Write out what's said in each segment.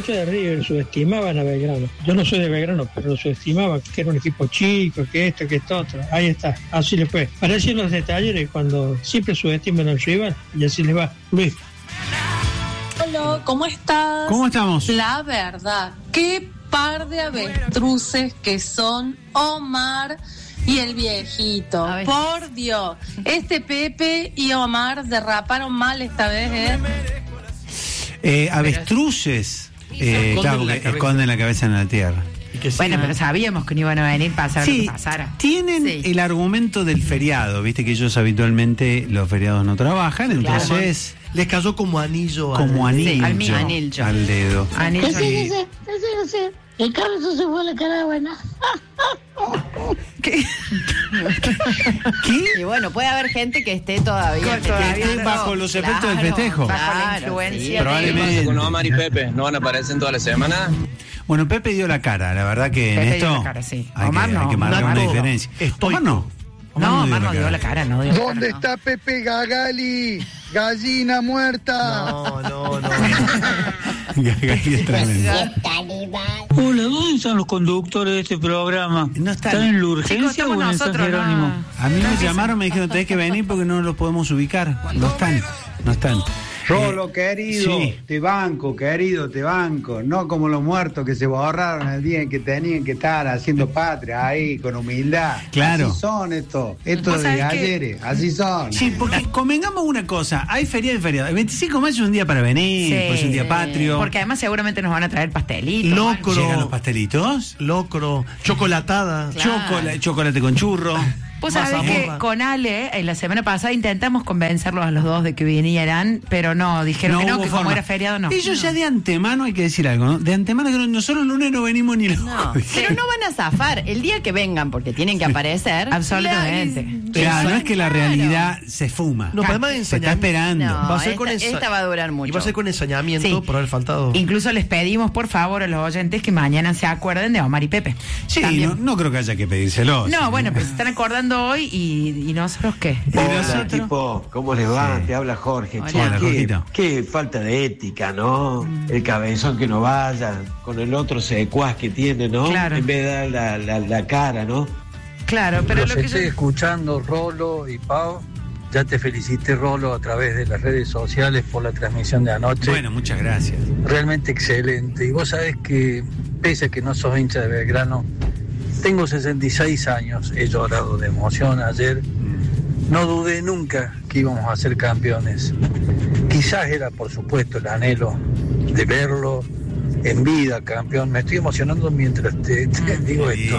hinchas de River subestimaban a Belgrano. Yo no soy de Belgrano, pero lo subestimaban, que era un equipo chico, que esto, que esto otro. Ahí está, así le fue. Parecen los detalles cuando siempre subestiman al rival y así les va. Luis. Hola, ¿cómo estás? ¿Cómo estamos? La verdad, qué par de avestruces que son Omar y el viejito. Por Dios, este Pepe y Omar derraparon mal esta vez, Avestruces, claro, que esconden la cabeza en la tierra. Bueno, pero sabíamos que no iban a venir para hacer lo que pasara. Tienen el argumento del feriado, viste que ellos habitualmente los feriados no trabajan, entonces les cayó como anillo al dedo. Sí. El cabezón se fue a la cara buena. ¿Qué? Y bueno, puede haber gente que esté todavía bajo los efectos del festejo. Bajo la influencia. Probablemente. Con Omar y Pepe, ¿no van a aparecer toda la semana? Bueno, Pepe dio la cara, la verdad que Pepe en esto dio la cara, sí. hay Omar que marcar una diferencia. Omar no. Omar no dio la cara, no dio la cara. ¿Dónde está Pepe Gagali? Gallina muerta. No. Gagali es tremendo. Hola, ¿dónde están los conductores de este programa? No están. ¿Están en la urgencia o en San Jerónimo? A mí me llamaron, me dijeron, tenés que venir porque no los podemos ubicar. No están. Rolo, querido, sí. te banco, no como los muertos que se borraron el día en que tenían que estar haciendo patria ahí, con humildad. Claro. Así son estos de ayer, así son. Sí, porque convengamos una cosa, hay feriado y feriado. El 25 de mayo es un día para venir, pues es un día patrio. Porque además seguramente nos van a traer pastelitos. Locro. ¿Llegan los pastelitos? Locro, chocolatada. Claro. Chocolate con churro. Vos sabés que con Ale, en la semana pasada intentamos convencerlos a los dos de que vinieran, pero no, dijeron que no, que como era feriado no. Ellos ya de antemano, hay que decir algo, ¿no? De antemano que nosotros el lunes no venimos ni locos. No, pero no van a zafar el día que vengan, porque tienen que aparecer. Absolutamente. Claro, no es que la realidad se fuma. No, además se está esperando. No, va a ser esta va a durar mucho. Y va a ser con ensañamiento por haber faltado. Incluso les pedimos, por favor, a los oyentes que mañana se acuerden de Omar y Pepe. Sí, no creo que haya que pedírselos. No, bueno, pero se están acordando hoy ¿Y nosotros qué? Hola, equipo, ¿cómo les va? Te habla Jorge. Hola, Jorgito. Qué falta de ética, ¿no? El cabezón que no vaya, con el otro secuaz que tiene, ¿no? Claro. En vez de dar la cara, ¿no? Claro, pero Los lo que estoy escuchando, Rolo y Pau. Ya te felicité, Rolo, a través de las redes sociales por la transmisión de anoche. Bueno, muchas gracias. Realmente excelente. Y vos sabés que, pese a que no sos hincha de Belgrano, tengo 66 años, he llorado de emoción ayer. No dudé nunca que íbamos a ser campeones. Quizás era, por supuesto, el anhelo de verlo en vida, campeón. Me estoy emocionando mientras te digo esto.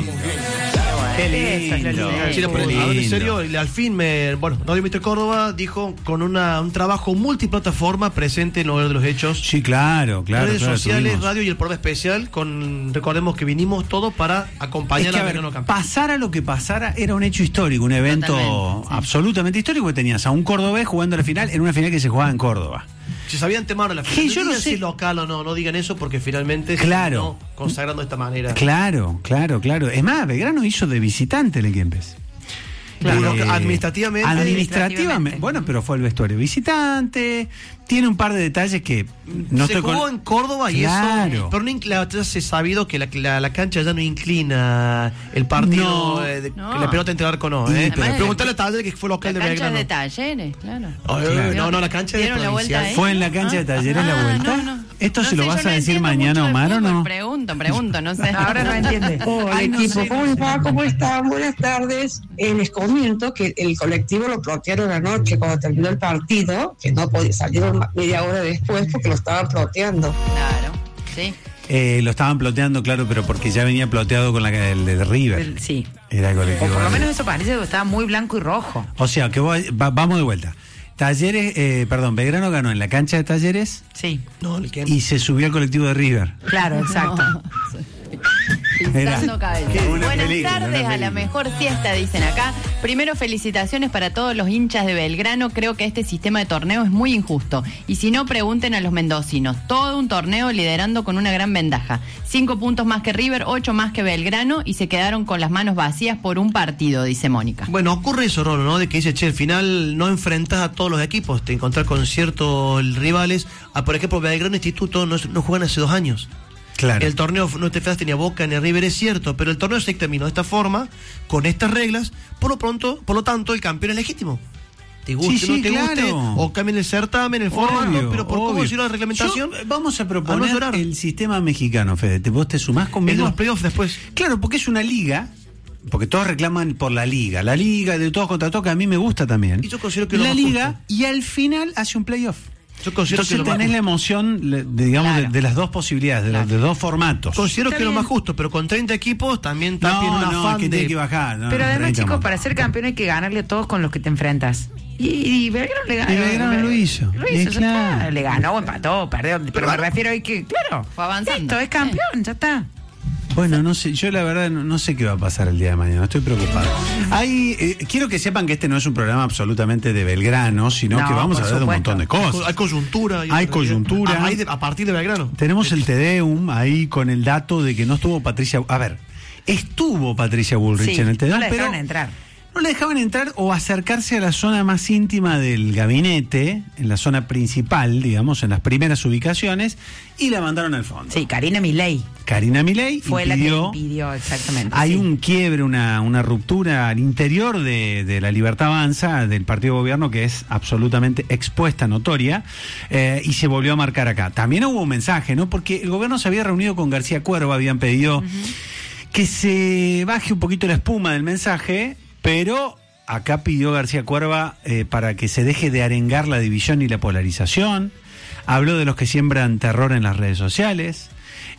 Qué lindo. Sí, pero, en serio, al fin Radio Mitre Córdoba dijo con un trabajo multiplataforma presente en lo de los hechos. Sí, claro. Redes sociales, tuvimos. radio y el programa especial. Recordemos que vinimos todos para acompañar a Belgrano campeón. Pasara lo que pasara, era un hecho histórico, un evento absolutamente histórico, porque tenías a un cordobés jugando la final en una final que se jugaba en Córdoba. Si sabían temar la final, yo no sé si local o no digan eso porque finalmente claro, consagrando de esta manera. Claro. Es más, Belgrano hizo de visitante el Equiempes. Claro, administrativamente. Bueno, pero fue el vestuario visitante. Tiene un par de detalles que no se jugó en Córdoba y eso. Pero ya se ha sabido que la cancha ya no inclina el partido, que la pelota entre el arco no. Preguntale a Talleres que fue local de Belgrano. La cancha de Talleres, claro. No, la cancha de Provincial. ¿Fue en la cancha de Talleres la vuelta? No. ¿Esto se lo vas a decir mañana, Omar, o no? Pregunto, no sé. Ahora no entiende. Hola, equipo, ¿cómo les va? ¿Cómo están? Buenas tardes. Les comento que el colectivo lo plotearon anoche cuando terminó el partido, que no podía salir media hora después porque lo estaban ploteando. Claro, sí. Lo estaban ploteando, claro, pero porque ya venía ploteado con el de River. Sí. Era el colectivo. O por lo menos eso parece que estaba muy blanco y rojo. O sea, que vamos de vuelta. Belgrano ganó en la cancha de Talleres. Sí. Y se subió al colectivo de River. Claro, exacto. Pisando cabeza. Buenas película, tardes, a la mejor siesta, dicen acá. Primero, felicitaciones para todos los hinchas de Belgrano. Creo que este sistema de torneo es muy injusto. Y si no, pregunten a los mendocinos. Todo un torneo liderando con una gran ventaja. 5 puntos más que River, 8 más que Belgrano, y se quedaron con las manos vacías por un partido, dice Mónica. Bueno, ocurre eso, Rolo, ¿no? De que dice, che, al final no enfrentás a todos los equipos, te encontrás con ciertos rivales. Por ejemplo, Belgrano Instituto no juegan hace 2 años. Claro. El torneo no te fijas, tenía Boca ni River, es cierto, pero el torneo se terminó de esta forma, con estas reglas, por lo tanto, el campeón es legítimo. Te guste, no te guste, o cambien el certamen, el formato, pero por cómo decirlo la reglamentación. Vamos a proponer el sistema mexicano, Fede. ¿Vos te sumás conmigo? El de los playoffs después. Claro, porque es una liga. Porque todos reclaman por la liga de todos contra todos, que a mí me gusta también. Y yo considero que la liga, y al final hace un playoff. Yo considero Entonces que tenés la emoción, de las dos posibilidades, de los dos formatos. Considero que es lo más justo, pero con 30 equipos también tiene un afán que tiene que bajar. Pero además, chicos, para ser campeón hay que ganarle a todos con los que te enfrentas. Y Belgrano le ganó. Y Belgrano lo hizo. Claro. Le ganó o empató, perdió. Pero me refiero a que, claro, fue avanzando. Esto es campeón, ya está. Bueno, no sé, yo la verdad no sé qué va a pasar el día de mañana, estoy preocupado. Quiero que sepan que este no es un programa absolutamente de Belgrano, sino que vamos a hablar de un montón de cosas. Hay coyuntura. A partir de Belgrano. Tenemos el Tedeum ahí con el dato de que no estuvo Patricia... A ver, estuvo Patricia Bullrich en el Tedeum, pero... No le dejaban entrar o acercarse a la zona más íntima del gabinete, en la zona principal, digamos, en las primeras ubicaciones, y la mandaron al fondo. Sí, Karina Milei fue la que impidió, exactamente. Hay un quiebre, una ruptura al interior de la Libertad Avanza, del partido de gobierno, que es absolutamente expuesta, notoria, y se volvió a marcar acá. También hubo un mensaje, ¿no? Porque el gobierno se había reunido con García Cuerva, habían pedido que se baje un poquito la espuma del mensaje. Pero acá pidió García Cuerva para que se deje de arengar la división y la polarización. Habló de los que siembran terror en las redes sociales.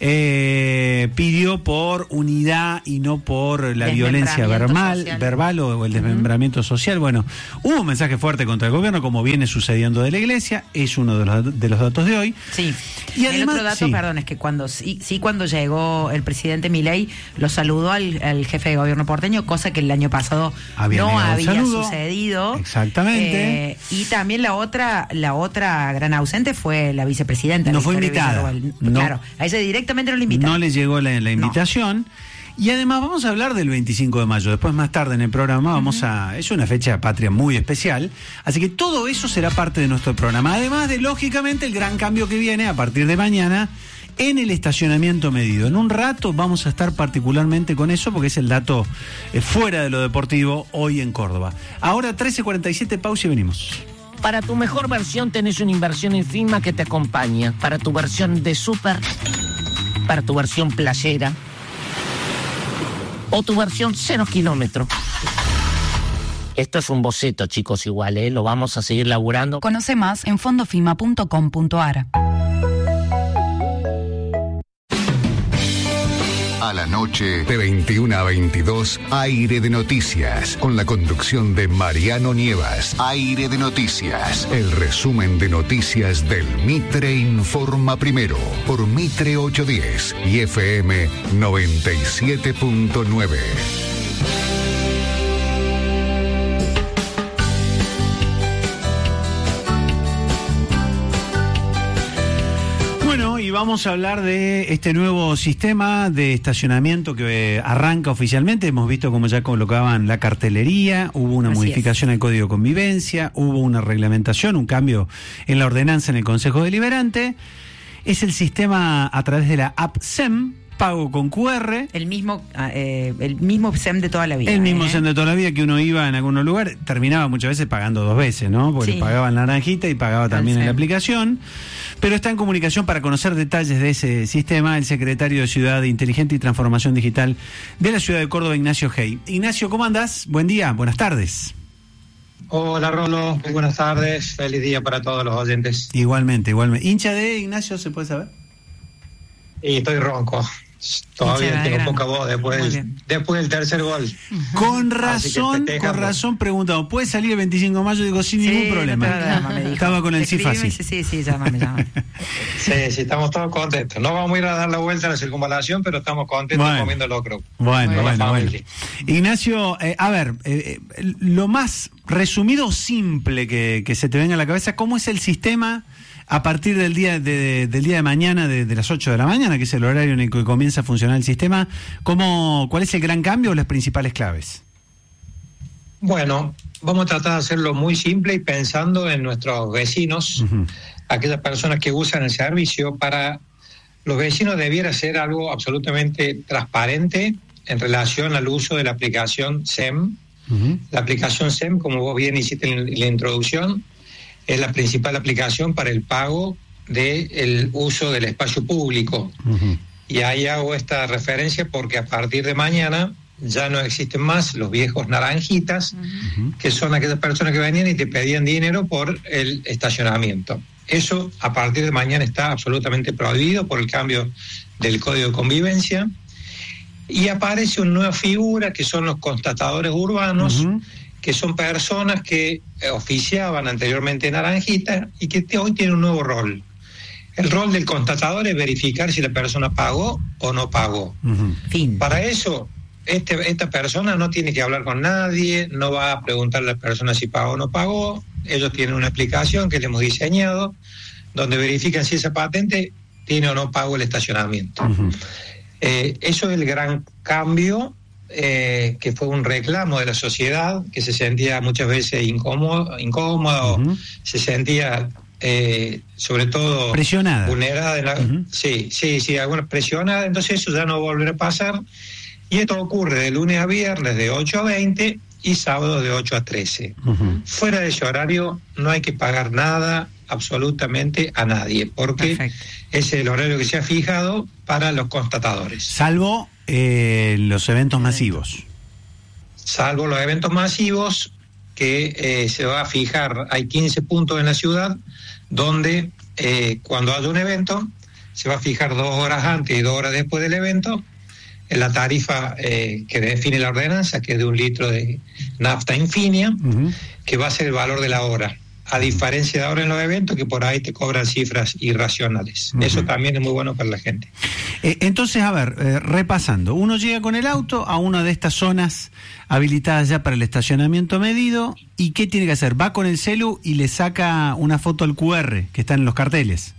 Pidió por unidad y no por la violencia verbal o el desmembramiento social. Bueno, hubo un mensaje fuerte contra el gobierno, como viene sucediendo de la Iglesia, es uno de los datos de hoy. Sí. Y además, el otro dato, perdón, es que cuando llegó el presidente Milei, lo saludó al jefe de gobierno porteño, cosa que el año pasado no había sucedido. Exactamente. Y también la otra gran ausente fue la vicepresidenta. No fue invitada. Claro, a ese directamente no le invitaron. No le llegó la invitación. Y además vamos a hablar del 25 de mayo. Después, más tarde en el programa, es una fecha patria muy especial. Así que todo eso será parte de nuestro programa. Además de, lógicamente, el gran cambio que viene a partir de mañana en el estacionamiento medido. En un rato vamos a estar particularmente con eso, porque es el dato fuera de lo deportivo hoy en Córdoba. Ahora 13:47, pausa y venimos. Para tu mejor versión tenés una inversión en firma que te acompaña. Para tu versión de súper, para tu versión playera o tu versión 0 kilómetros. Esto es un boceto, chicos, igual, lo vamos a seguir laburando. Conoce más en fondofima.com.ar. A la noche, de 21 a 22, Aire de Noticias, con la conducción de Mariano Nievas. Aire de Noticias, el resumen de noticias del Mitre Informa Primero, por Mitre 810 y FM 97.9. Y vamos a hablar de este nuevo sistema de estacionamiento que arranca oficialmente. Hemos visto cómo ya colocaban la cartelería, hubo una modificación al Código de Convivencia, hubo una reglamentación, un cambio en la ordenanza en el Consejo Deliberante. Es el sistema a través de la app SEM, pago con QR. El mismo SEM de toda la vida. El mismo SEM de toda la vida, que uno iba en algunos lugares, terminaba muchas veces pagando 2 veces, ¿no? Porque pagaba en naranjita y pagaba también en la aplicación. Pero está en comunicación para conocer detalles de ese sistema el secretario de Ciudad Inteligente y Transformación Digital de la Ciudad de Córdoba, Ignacio Hey. Ignacio, ¿cómo andás? Buen día, buenas tardes. Hola, Rolo, muy buenas tardes, feliz día para todos los oyentes. Igualmente. ¿Hincha de Ignacio, se puede saber? Y estoy ronco. Todavía tengo poca voz después del tercer gol. Con razón preguntamos, ¿puede salir el 25 de mayo? Digo, sin ningún problema. Estaba con el sí fácil. Sí, llámame. Sí, estamos todos contentos. No vamos a ir a dar la vuelta a la circunvalación, pero estamos contentos comiendo locro. Bueno. Ignacio, a ver, lo más resumido, simple que se te venga a la cabeza, ¿cómo es el sistema a partir del día de mañana, de las 8 de la mañana, que es el horario en el que comienza a funcionar el sistema? ¿Cuál es el gran cambio o las principales claves? Bueno, vamos a tratar de hacerlo muy simple y pensando en nuestros vecinos, aquellas personas que usan el servicio. Para los vecinos debiera ser algo absolutamente transparente en relación al uso de la aplicación SEM. La aplicación SEM, como vos bien hiciste en la introducción, es la principal aplicación para el pago del uso del espacio público. Y ahí hago esta referencia porque a partir de mañana ya no existen más los viejos naranjitas, que son aquellas personas que venían y te pedían dinero por el estacionamiento. Eso a partir de mañana está absolutamente prohibido por el cambio del Código de Convivencia. Y aparece una nueva figura que son los constatadores urbanos, que son personas que oficiaban anteriormente naranjita y que hoy tienen un nuevo rol. El rol del constatador es verificar si la persona pagó o no pagó. Para eso, esta persona no tiene que hablar con nadie, no va a preguntarle a la persona si pagó o no pagó. Ellos tienen una explicación que le hemos diseñado, donde verifican si esa patente tiene o no pago el estacionamiento. Eso es el gran cambio, que fue un reclamo de la sociedad, que se sentía muchas veces incómodo, se sentía sobre todo presionada, vulnerada, algunas presionadas. Entonces eso ya no volverá a pasar, y esto ocurre de lunes a viernes de 8 a 20 y sábados de 8 a 13. Fuera de ese horario no hay que pagar nada absolutamente a nadie, porque ese es el horario que se ha fijado para los constatadores. Salvo los eventos masivos. Salvo los eventos masivos que se va a fijar. Hay 15 puntos en la ciudad donde cuando haya un evento se va a fijar 2 horas antes y 2 horas después del evento en la tarifa que define la ordenanza, que es de 1 litro de nafta Infinia, que va a ser el valor de la hora, a diferencia de ahora en los eventos que por ahí te cobran cifras irracionales. Eso también es muy bueno para la gente. Entonces, a ver, repasando, uno llega con el auto a una de estas zonas habilitadas ya para el estacionamiento medido, ¿y qué tiene que hacer? Va con el celu y le saca una foto al QR que está en los carteles.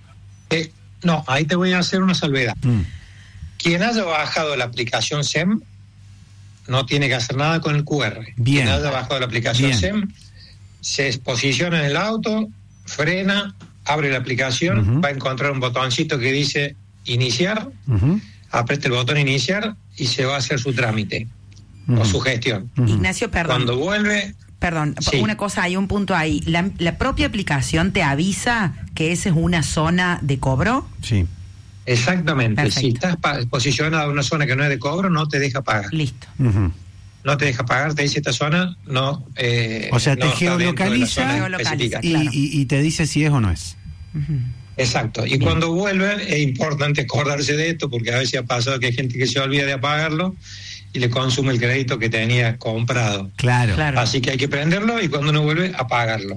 No, ahí te voy a hacer una salvedad. Quien haya bajado la aplicación SEM no tiene que hacer nada con el QR. Quien haya bajado la aplicación SEM se posiciona en el auto, frena, abre la aplicación, va a encontrar un botoncito que dice iniciar, aprieta el botón iniciar y se va a hacer su trámite o su gestión. Ignacio, perdón. Cuando vuelve... Perdón, una cosa, hay un punto ahí. ¿La propia aplicación te avisa que esa es una zona de cobro? Sí. Exactamente. Perfecto. Si estás posicionado en una zona que no es de cobro, no te deja pagar. Listo. No te deja pagar, te dice esta zona, no. O sea, te geolocaliza y te dice si es o no es. Exacto. Y cuando vuelven, es importante acordarse de esto, porque a veces ha pasado que hay gente que se olvida de apagarlo y le consume el crédito que tenía comprado. Claro. Así que hay que prenderlo y cuando uno vuelve, apagarlo.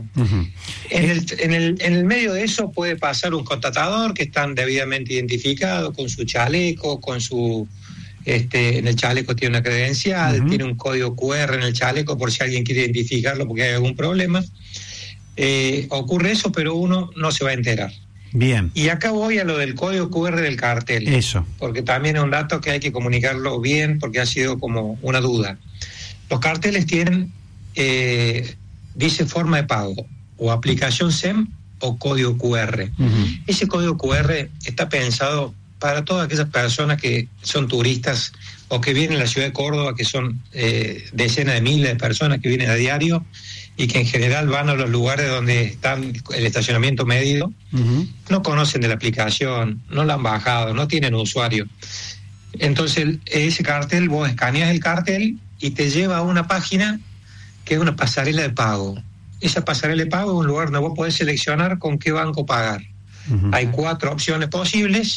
En el medio de eso puede pasar un constatador que están debidamente identificados con su chaleco, con su... en el chaleco tiene una credencial, tiene un código QR en el chaleco por si alguien quiere identificarlo porque hay algún problema. Ocurre eso, pero uno no se va a enterar. Bien. Y acá voy a lo del código QR del cartel. Eso. Porque también es un dato que hay que comunicarlo bien, porque ha sido como una duda. Los carteles tienen, dice forma de pago, o aplicación SEM o código QR. Ese código QR está pensado para todas aquellas personas que son turistas o que vienen a la ciudad de Córdoba, que son decenas de miles de personas que vienen a diario y que en general van a los lugares donde están el estacionamiento medido, no conocen de la aplicación, no la han bajado, no tienen usuario. Entonces ese cartel, vos escaneas el cartel y te lleva a una página que es una pasarela de pago. Esa pasarela de pago es un lugar donde vos podés seleccionar con qué banco pagar. Hay 4 opciones posibles: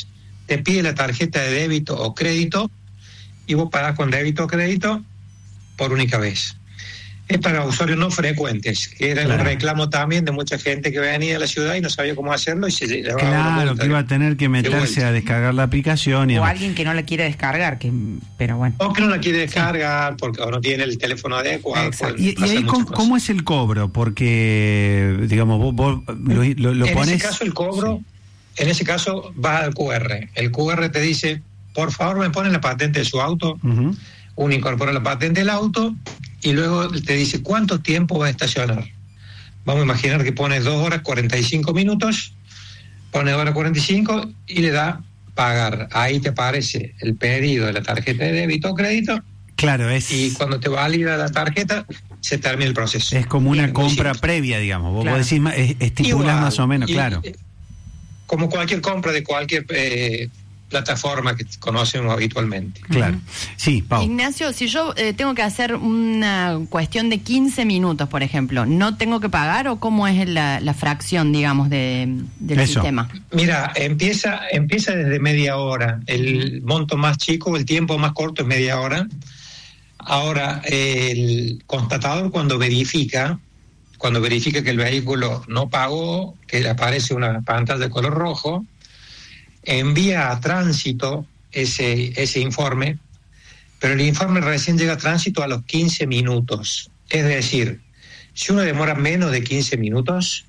te pide la tarjeta de débito o crédito y vos pagás con débito o crédito por única vez. Es para usuarios no frecuentes, que era un reclamo también de mucha gente que venía a la ciudad y no sabía cómo hacerlo y se llevaba Claro, que iba a tener que meterse a descargar la aplicación. O alguien que no la quiere descargar, pero bueno. O que no la quiere descargar porque no tiene el teléfono adecuado. Y ahí, ¿cómo es el cobro? Porque, digamos, vos lo pones... En ese caso, el cobro, en ese caso, va al QR. El QR te dice, por favor, me ponen la patente de su auto. Uno incorpora la patente del auto y luego te dice cuánto tiempo va a estacionar. Vamos a imaginar que pones 2 horas 45 minutos, pone 2 horas 45 y le da pagar. Ahí te aparece el pedido de la tarjeta de débito o crédito. Claro, y cuando te valida la tarjeta, se termina el proceso. Es como una compra previa, digamos. Vos decís, estipulás más o menos, claro. Como cualquier compra de cualquier plataforma que conocemos habitualmente. Claro. Sí, Pau. Ignacio, si yo tengo que hacer una cuestión de 15 minutos, por ejemplo, ¿no tengo que pagar o cómo es la fracción, digamos, del sistema? Mira, empieza desde media hora. El monto más chico, el tiempo más corto es media hora. Ahora, el constatador cuando verifica que el vehículo no pagó, que le aparece una pantalla de color rojo, envía a tránsito ese informe, pero el informe recién llega a tránsito a los 15 minutos. Es decir, si uno demora menos de 15 minutos,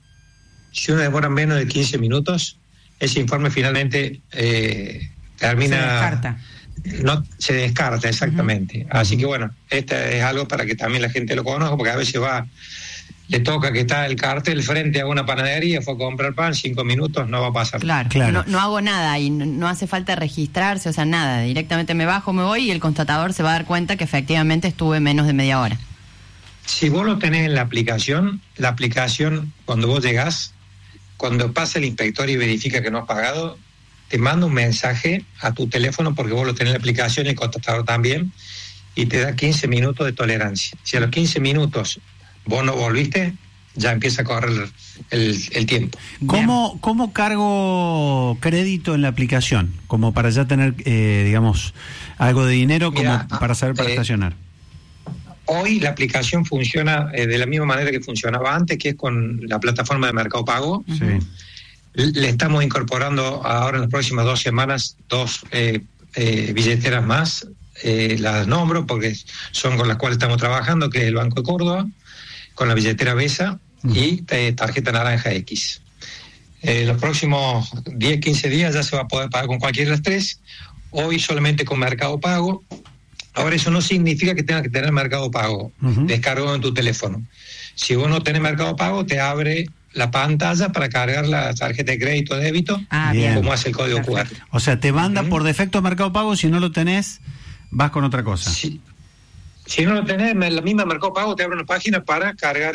ese informe finalmente termina... Se descarta. No, se descarta, exactamente. Así que bueno, es algo para que también la gente lo conozca, porque a veces le toca que está el cartel frente a una panadería, fue a comprar pan, 5 minutos, no va a pasar. Claro. No hago nada y no hace falta registrarse, o sea, nada. Directamente me bajo, me voy y el constatador se va a dar cuenta que efectivamente estuve menos de media hora. Si vos lo tenés en la aplicación, cuando vos llegás, cuando pasa el inspector y verifica que no has pagado, te manda un mensaje a tu teléfono porque vos lo tenés en la aplicación y el constatador también, y te da 15 minutos de tolerancia. Si a los 15 minutos vos no volviste, ya empieza a correr el tiempo. ¿Cómo cargo crédito en la aplicación? Como para ya tener, digamos, algo de dinero para saber para estacionar. Hoy la aplicación funciona de la misma manera que funcionaba antes, que es con la plataforma de Mercado Pago. Sí. Le estamos incorporando ahora en las próximas 2 semanas 2 billeteras más. Las nombro porque son con las cuales estamos trabajando, que es el Banco de Córdoba, con la billetera Vesa y tarjeta Naranja X. Los próximos 10, 15 días ya se va a poder pagar con cualquiera de las 3. Hoy solamente con Mercado Pago. Ahora eso no significa que tengas que tener Mercado Pago descargado en tu teléfono. Si vos no tenés Mercado Pago, te abre la pantalla para cargar la tarjeta de crédito o débito, como hace el código QR. O sea, te manda por defecto Mercado Pago, si no lo tenés, vas con otra cosa. Sí. Si no lo tenés, la misma Mercado Pago te abre una página para cargar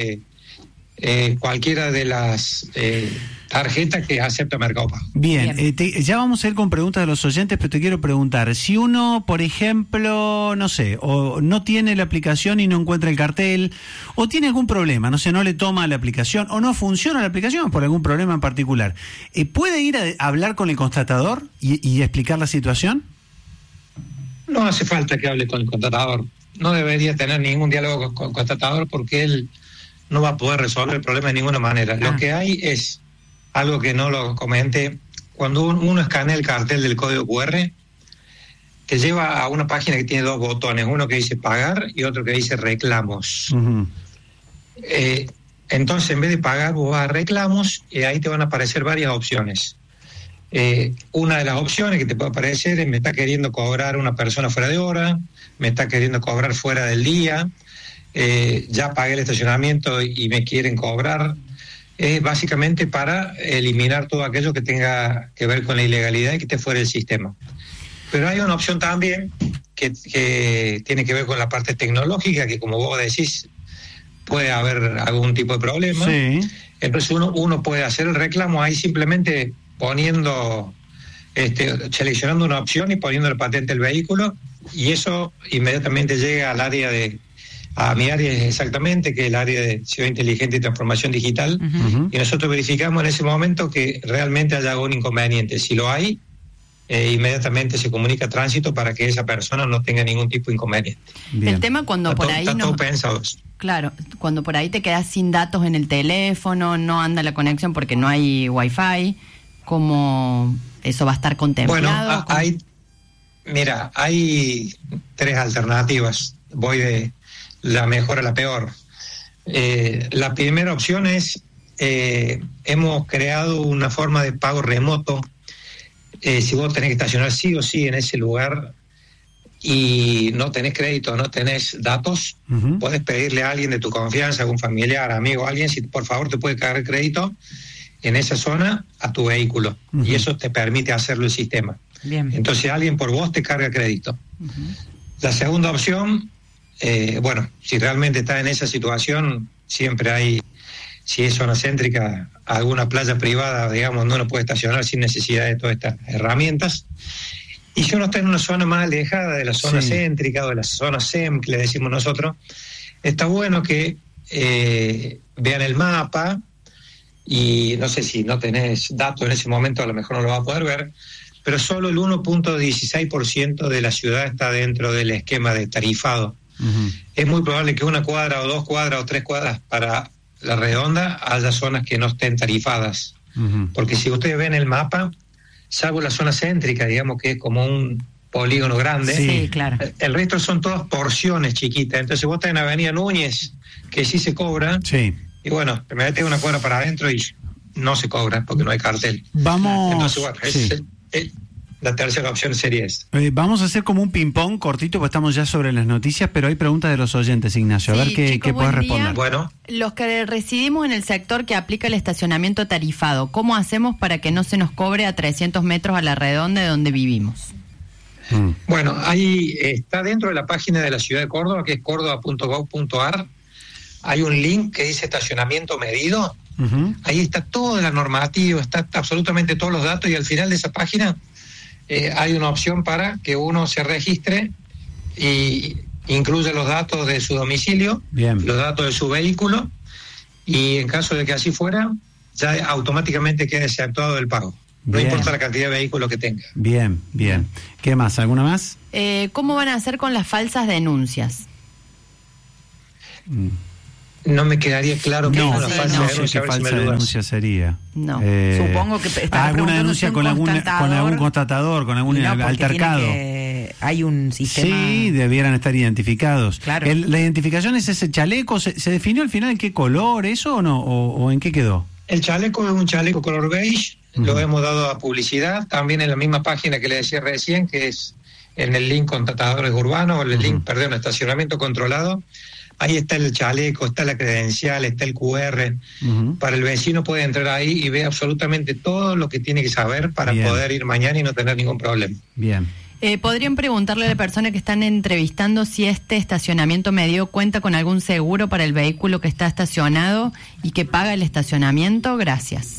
cualquiera de las tarjetas que acepta Mercado Pago. Bien. Ya vamos a ir con preguntas de los oyentes, pero te quiero preguntar, si uno, por ejemplo, no sé, o no tiene la aplicación y no encuentra el cartel, o tiene algún problema, no sé, no le toma la aplicación, o no funciona la aplicación por algún problema en particular, ¿puede ir a hablar con el constatador y explicar la situación? No hace falta que hable con el constatador. No debería tener ningún diálogo con el constatador porque él no va a poder resolver el problema de ninguna manera. Lo que hay es algo que no lo comenté. Cuando uno escanea el cartel del código QR, te lleva a una página que tiene 2 botones, uno que dice pagar y otro que dice reclamos. Entonces, en vez de pagar, vos vas a reclamos y ahí te van a aparecer varias opciones. Una de las opciones que te puede aparecer es: me está queriendo cobrar una persona fuera de hora, me está queriendo cobrar fuera del día, ya pagué el estacionamiento y me quieren cobrar. Es básicamente para eliminar todo aquello que tenga que ver con la ilegalidad y que esté fuera del sistema. Pero hay una opción también que tiene que ver con la parte tecnológica, que como vos decís, puede haber algún tipo de problema. Sí. Entonces uno puede hacer el reclamo ahí simplemente poniendo, seleccionando una opción y poniendo la patente del vehículo, y eso inmediatamente llega al área a mi área exactamente, que es el área de Ciudad Inteligente y Transformación Digital, y nosotros verificamos en ese momento que realmente haya algún inconveniente. Si lo hay, inmediatamente se comunica a tránsito para que esa persona no tenga ningún tipo de inconveniente. Bien. El tema cuando está por todo, ahí está todo pensado. Claro, cuando por ahí te quedas sin datos en el teléfono, no anda la conexión porque no hay wifi, ¿cómo eso va a estar contemplado? Bueno, hay 3 alternativas. Voy de la mejor a la peor. La primera opción es, hemos creado una forma de pago remoto. Si vos tenés que estacionar sí o sí en ese lugar y no tenés crédito, no tenés datos, podés pedirle a alguien de tu confianza, algún familiar, amigo, alguien, si por favor te puede cargar crédito en esa zona a tu vehículo. Y eso te permite hacerlo el sistema. Bien. Entonces alguien por vos te carga crédito. La segunda opción, si realmente estás en esa situación, siempre hay, si es zona céntrica, alguna playa privada, digamos, donde uno puede estacionar sin necesidad de todas estas herramientas. Y si uno está en una zona más alejada de la zona céntrica o de la zona SEM, que le decimos nosotros, está bueno que vean el mapa, y no sé si no tenés datos en ese momento, a lo mejor no lo vas a poder ver, pero solo el 1.16% de la ciudad está dentro del esquema de tarifado. Es muy probable que 1 cuadra o 2 cuadras o 3 cuadras para la redonda haya zonas que no estén tarifadas. Porque si ustedes ven el mapa, salvo la zona céntrica, digamos que es como un polígono grande, sí, claro, el resto son todas porciones chiquitas. Entonces vos estás en Avenida Núñez, que sí se cobra, y bueno, me metes 1 cuadra para adentro y no se cobra porque no hay cartel. Entonces, bueno, la tercera opción sería esa. Vamos a hacer como un ping-pong cortito, porque estamos ya sobre las noticias, pero hay preguntas de los oyentes, Ignacio. A ver qué puedes responder. Bueno. Los que residimos en el sector que aplica el estacionamiento tarifado, ¿cómo hacemos para que no se nos cobre a 300 metros a la redonda de donde vivimos? Bueno, ahí está dentro de la página de la ciudad de Córdoba, que es córdoba.gov.ar. Hay un link que dice estacionamiento medido. Ahí está toda la normativa, está absolutamente todos los datos, y al final de esa página hay una opción para que uno se registre y incluya los datos de su domicilio, los datos de su vehículo, y en caso de que así fuera, ya automáticamente queda exceptuado del pago. No importa la cantidad de vehículos que tenga. Bien. ¿Qué más? ¿Alguna más? ¿Cómo van a hacer con las falsas denuncias? No me quedaría claro que una falsa denuncia sería. No. Supongo que alguna denuncia con algún constatador, con algún altercado. Hay un sistema. Sí, debieran estar identificados. Claro. ¿La identificación es ese chaleco? ¿Se definió al final en qué color eso o no? ¿O en qué quedó? El chaleco es un chaleco color beige. Lo hemos dado a publicidad. También en la misma página que le decía recién, que es en el link contratadores urbanos, o el link, estacionamiento controlado. Ahí está el chaleco, está la credencial, está el QR. Para el vecino puede entrar ahí y ve absolutamente todo lo que tiene que saber para poder ir mañana y no tener ningún problema. Bien. ¿Podrían preguntarle a la persona que están entrevistando si este estacionamiento medido cuenta con algún seguro para el vehículo que está estacionado y que paga el estacionamiento? Gracias.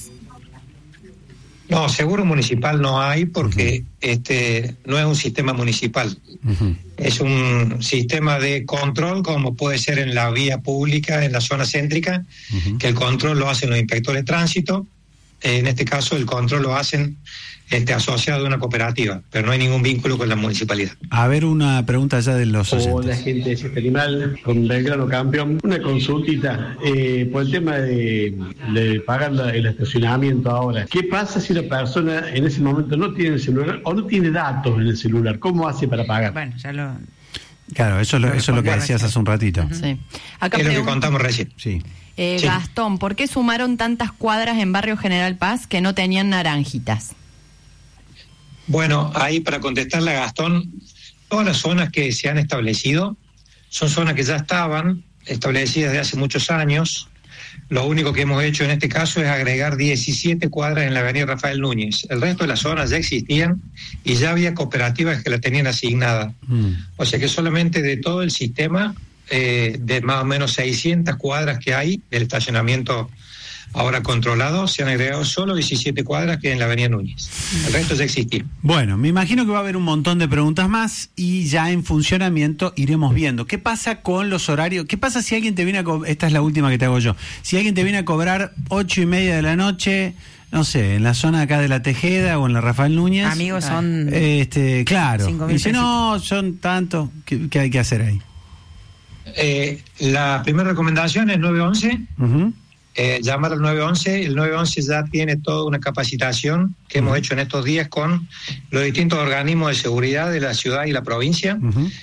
No, seguro municipal no hay porque no es un sistema municipal. Es un sistema de control, como puede ser en la vía pública, en la zona céntrica, que el control lo hacen los inspectores de tránsito. En este caso el control lo hacen asociado a una cooperativa, pero no hay ningún vínculo con la municipalidad. A ver, una pregunta ya de los oyentes. Hola, gente de Siete Animal, con Belgrano Campeón. Una consultita por el tema de pagar el estacionamiento ahora. ¿Qué pasa si una persona en ese momento no tiene el celular o no tiene datos en el celular? ¿Cómo hace para pagar? Bueno, ya lo... Claro, eso es lo que decías hace un ratito. Sí. Acá es lo que contamos recién. Sí. Gastón, ¿por qué sumaron tantas cuadras en Barrio General Paz que no tenían naranjitas? Bueno, ahí para contestarle a Gastón, todas las zonas que se han establecido son zonas que ya estaban establecidas desde hace muchos años. Lo único que hemos hecho en este caso es agregar 17 cuadras en la avenida Rafael Núñez. El resto de las zonas ya existían y ya había cooperativas que la tenían asignada. O sea que solamente de todo el sistema, de más o menos 600 cuadras que hay del estacionamiento ahora controlado, se han agregado solo 17 cuadras que en la avenida Núñez. El resto ya existía. Bueno, me imagino que va a haber un montón de preguntas más y ya en funcionamiento iremos viendo. ¿Qué pasa con los horarios? ¿Qué pasa si alguien te viene a cobrar? Esta es la última que te hago yo. Si alguien te viene a cobrar 8:30 de la noche, no sé, en la zona acá de La Tejeda o en la Rafael Núñez. Amigos son... claro. Dice, no, son tantos. ¿Qué hay que hacer ahí? La primera recomendación es 911. Llamar al 911. El 911 ya tiene toda una capacitación que hemos hecho en estos días con los distintos organismos de seguridad de la ciudad y la provincia.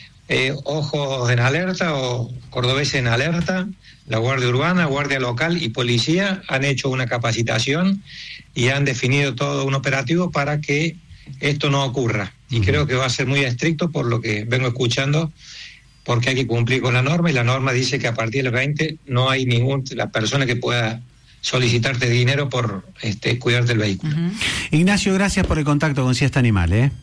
Ojos en alerta o cordobeses en alerta, la Guardia Urbana, Guardia Local y Policía han hecho una capacitación y han definido todo un operativo para que esto no ocurra. Y creo que va a ser muy estricto por lo que vengo escuchando, porque hay que cumplir con la norma, y la norma dice que a partir del 20 no hay la persona que pueda solicitarte dinero por cuidarte el vehículo. Ignacio, gracias por el contacto con Siesta Animal.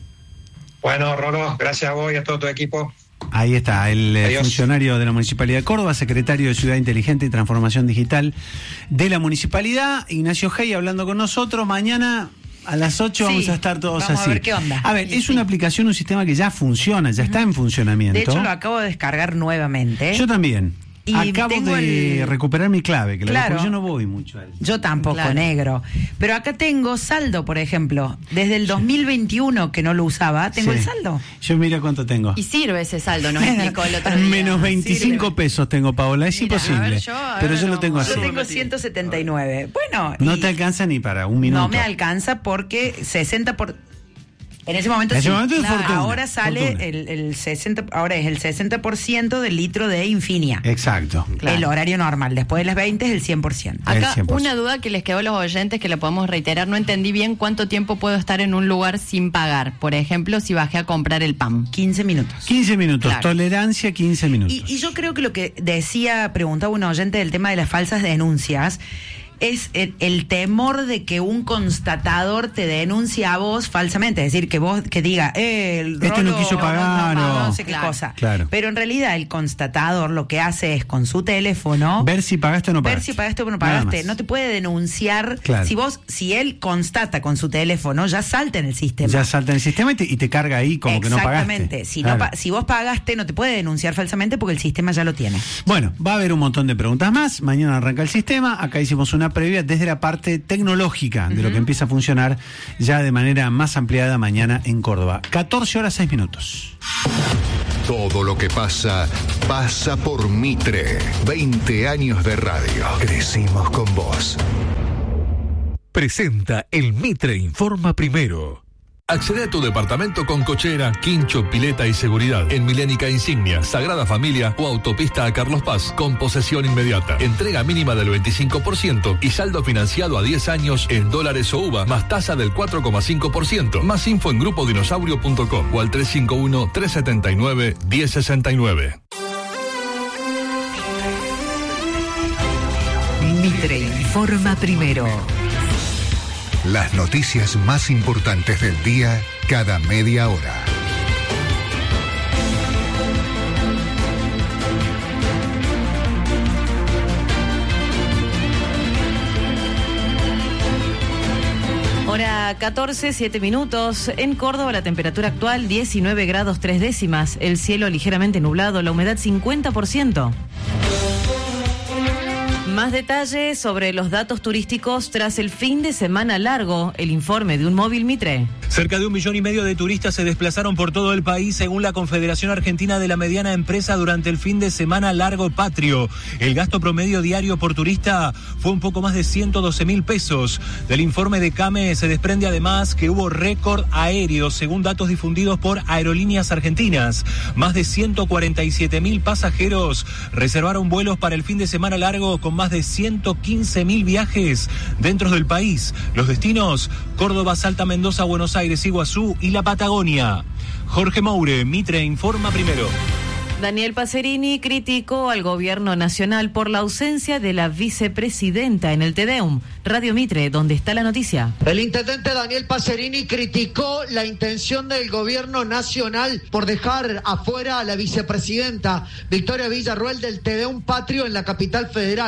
Bueno, Rolo, gracias a vos y a todo tu equipo. Ahí está, el funcionario de la Municipalidad de Córdoba, secretario de Ciudad Inteligente y Transformación Digital de la Municipalidad, Ignacio Hey, hablando con nosotros. Mañana a las 8 vamos a estar todos así. A ver qué onda. A ver, es una aplicación, un sistema que ya funciona, ya está en funcionamiento. De hecho, lo acabo de descargar nuevamente. Yo también. Y acabo de recuperar mi clave, que yo no voy mucho a él. Yo tampoco, negro. Pero acá tengo saldo, por ejemplo. Desde el 2021 que no lo usaba, tengo el saldo. Yo mira cuánto tengo. Y sirve ese saldo, nos explicó el otro día. Menos 25 pesos tengo, Paola. Es imposible. Pero yo lo tengo así. Yo tengo 179. Bueno. No te alcanza ni para un minuto. No me alcanza porque 60 por... En ese momento sí. Ahora sale el 60, ahora es el 60% del litro de Infinia. Exacto. El horario normal. Después de las 20 es el 100%. Acá 100%. Una duda que les quedó a los oyentes que la podemos reiterar. No entendí bien cuánto tiempo puedo estar en un lugar sin pagar. Por ejemplo, si bajé a comprar el pan. 15 minutos. 15 minutos. Claro. Tolerancia 15 minutos. Y yo creo que lo que preguntaba un oyente del tema de las falsas denuncias, es el temor de que un constatador te denuncie a vos falsamente, es decir, que diga, el Rolo no quiso pagar, no sé qué cosa. Claro. Pero en realidad el constatador lo que hace es con su teléfono ver si pagaste o no pagaste. Ver si pagaste o no pagaste. No te puede denunciar. Claro. Si él constata con su teléfono, ya salta en el sistema. Ya salta en el sistema y te carga ahí como que no pagaste. Exactamente. Si vos pagaste, no te puede denunciar falsamente porque el sistema ya lo tiene. Bueno, va a haber un montón de preguntas más. Mañana arranca el sistema. Acá hicimos una previa desde la parte tecnológica de lo que empieza a funcionar ya de manera más ampliada mañana en Córdoba. 14:06. Todo lo que pasa, pasa por Mitre. 20 años de radio. Crecimos con vos. Presenta el Mitre Informa Primero. Accede a tu departamento con cochera, quincho, pileta y seguridad en Milénica Insignia, Sagrada Familia o Autopista a Carlos Paz con posesión inmediata. Entrega mínima del 25% y saldo financiado a 10 años en dólares o UVA más tasa del 4,5%. Más info en grupodinosaurio.com o al 351-379-1069. Mitre Informa Primero. Las noticias más importantes del día cada media hora. Hora 14, 7 minutos. En Córdoba la temperatura actual 19 grados 3 décimas. El cielo ligeramente nublado, la humedad 50%. Más detalles sobre los datos turísticos tras el fin de semana largo. El informe de un móvil Mitre. Cerca de 1,5 millones de turistas se desplazaron por todo el país según la Confederación Argentina de la Mediana Empresa durante el fin de semana largo patrio. El gasto promedio diario por turista fue un poco más de 112.000 pesos. Del informe de CAME se desprende además que hubo récord aéreo según datos difundidos por Aerolíneas Argentinas. Más de 147.000 pasajeros reservaron vuelos para el fin de semana largo con más de 115.000 viajes dentro del país. Los destinos: Córdoba, Salta, Mendoza, Buenos Aires, Iguazú y la Patagonia. Jorge Moure, Mitre Informa Primero. Daniel Pacerini criticó al gobierno nacional por la ausencia de la vicepresidenta en el Tedeum. Radio Mitre, donde está la noticia. El intendente Daniel Pacerini criticó la intención del gobierno nacional por dejar afuera a la vicepresidenta Victoria Villarruel del Tedeum Patrio en la capital federal.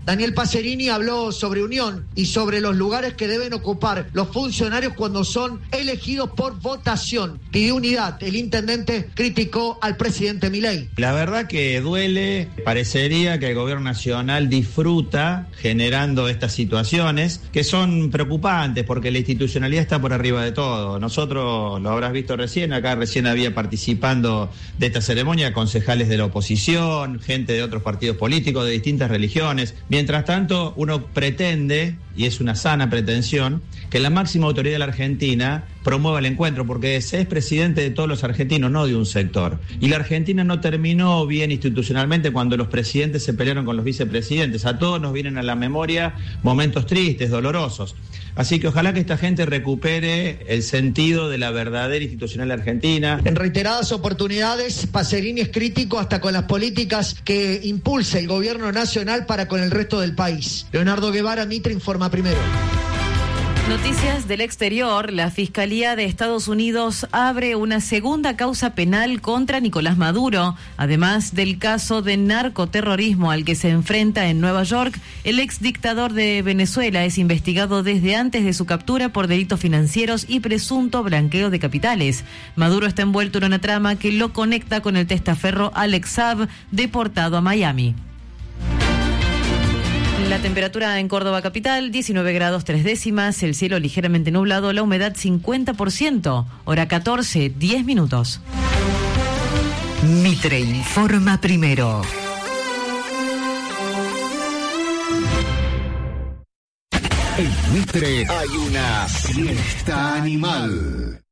Daniel Pacerini habló sobre unión y sobre los lugares que deben ocupar los funcionarios cuando son elegidos por votación. Pidió unidad. El intendente criticó al presidente Milei. La verdad que duele, parecería que el gobierno nacional disfruta generando estas situaciones que son preocupantes porque la institucionalidad está por arriba de todo. Nosotros, lo habrás visto recién, acá recién había participando de esta ceremonia concejales de la oposición, gente de otros partidos políticos, de distintas religiones. Mientras tanto, uno pretende, y es una sana pretensión, que la máxima autoridad de la Argentina promueva el encuentro, porque se es presidente de todos los argentinos, no de un sector. Y la Argentina no terminó bien institucionalmente cuando los presidentes se pelearon con los vicepresidentes. A todos nos vienen a la memoria momentos tristes, dolorosos. Así que ojalá que esta gente recupere el sentido de la verdadera institucional Argentina. En reiteradas oportunidades, Pacerini es crítico hasta con las políticas que impulsa el gobierno nacional para con el resto del país. Leonardo Guevara, Mitre, Informa Primero. Noticias del exterior. La Fiscalía de Estados Unidos abre una segunda causa penal contra Nicolás Maduro. Además del caso de narcoterrorismo al que se enfrenta en Nueva York, el exdictador de Venezuela es investigado desde antes de su captura por delitos financieros y presunto blanqueo de capitales. Maduro está envuelto en una trama que lo conecta con el testaferro Alex Saab, deportado a Miami. La temperatura en Córdoba capital, 19 grados 3 décimas, el cielo ligeramente nublado, la humedad 50%, hora 14, 10 minutos. Mitre informa primero. En Mitre hay una fiesta animal.